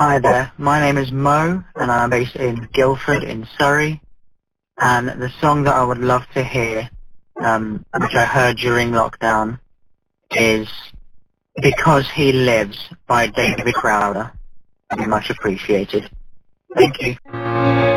Hi there, my name is Mo, and I'm based in Guildford in Surrey, and the song that I would love to hear, which I heard during lockdown, is Because He Lives by David Crowder. It'd be much appreciated. Thank you.